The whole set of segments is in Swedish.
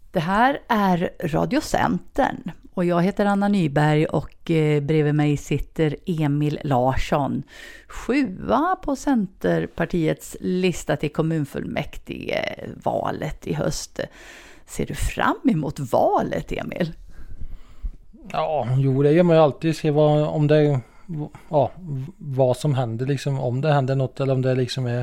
Det här är Radio Centern och jag heter Anna Nyberg och bredvid mig sitter Emil Larsson, 7:a på Centerpartiets lista till kommunfullmäktige-valet i höst. Ser du fram emot valet, Emil? Ja, det gör man ju alltid. Se vad som händer, liksom, om det händer något eller om det liksom är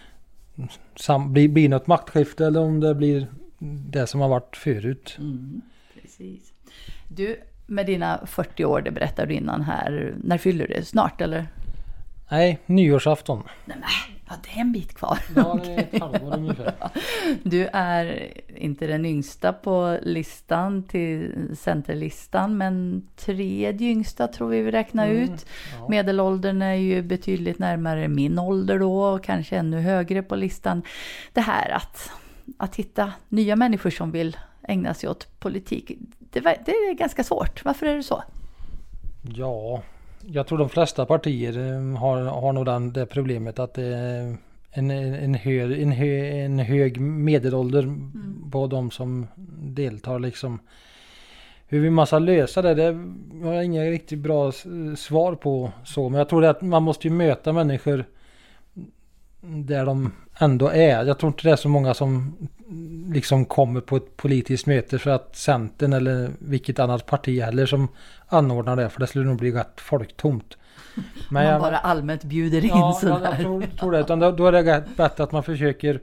blir något maktskifte eller om det blir det som har varit förut. Precis. Du, med dina 40 år, det berättade du innan här, när fyller du? Snart eller? Nej, nyårsafton. Nej, ja, det är en bit kvar. Ja, det är ett halvår ungefär. Du är inte den yngsta på listan till Centerlistan, men tredje yngsta tror vi räknar ut. Ja. Medelåldern är ju betydligt närmare min ålder då och kanske ännu högre på listan. Det här att hitta nya människor som vill ägna sig åt politik, det är ganska svårt. Varför är det så? Ja, jag tror de flesta partier har nog det problemet att det är en hög medelålder på de som deltar. Liksom. Hur vi måste lösa det har jag inga riktigt bra svar på. Så. Men jag tror att man måste ju möta människor där de ändå är. Jag tror inte det är så många som liksom kommer på ett politiskt möte för att Centern eller vilket annat parti heller som anordnar det, för det skulle nog bli rätt folktomt. Men man bara allmänt bjuder in sådär. Jag tror det, utan då är det bättre att man försöker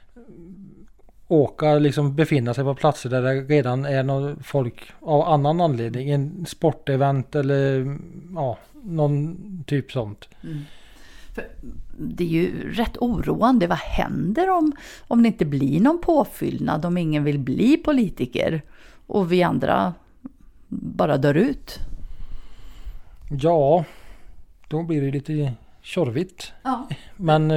åka, liksom befinna sig på platser där det redan är någon folk av annan anledning, en sportevent eller någon typ sånt. För det är ju rätt oroande. Vad händer om det inte blir någon påfyllnad, om ingen vill bli politiker och vi andra bara dör ut? Ja, då blir det lite tjorvigt. Ja. Men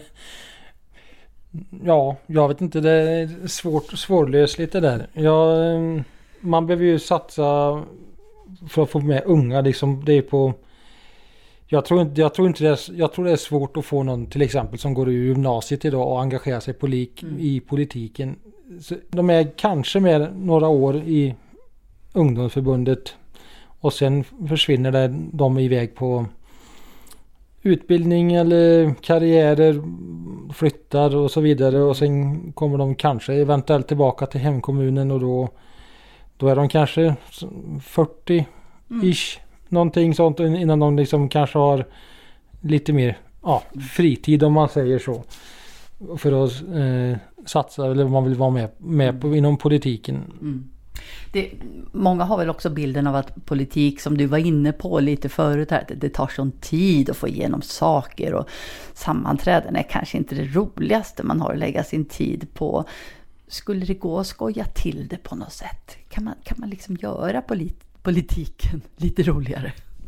jag vet inte, det är svårlösligt det där. Man behöver ju satsa för att få med unga, liksom, det är på. Jag tror det är svårt att få någon till exempel som går ur gymnasiet idag och engagerar sig i politiken. Så de är kanske med några år i ungdomsförbundet och sen försvinner de iväg på utbildning eller karriärer, flyttar och så vidare, och sen kommer de kanske eventuellt tillbaka till hemkommunen och då är de kanske 40-ish. Någonting sånt innan de liksom kanske har lite mer fritid, om man säger så, för att satsa eller man vill vara med på inom politiken. Många har väl också bilden av att politik, som du var inne på lite förut här, det tar sån tid att få igenom saker och sammanträden är kanske inte det roligaste man har att lägga sin tid på. Skulle det gå att skoja till det på något sätt? Kan man liksom göra politiken lite roligare?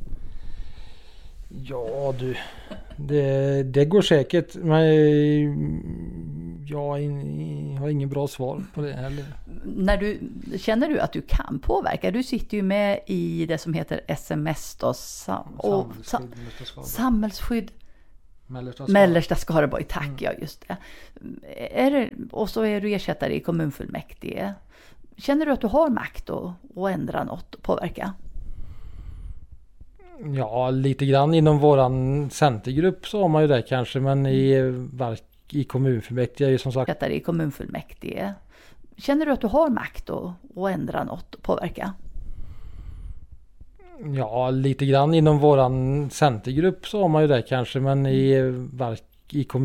Ja du, det går säkert, men jag har ingen bra svar på det heller. Känner du att du kan påverka? Du sitter ju med i det som heter SMS då, samhällsskydd Mellersta Skaraborg, tack, ja just det. Och så är du ersättare i kommunfullmäktige. Känner du att du har makt att ändra något och påverka? Ja, lite grann inom våran centergrupp så har man ju det kanske, men i kommunfullmäktige är ju som sagt. I kommunfullmäktige. Känner du att du har makt att ändra något och påverka? Ja, lite grann inom våran centergrupp så har man ju det kanske, men i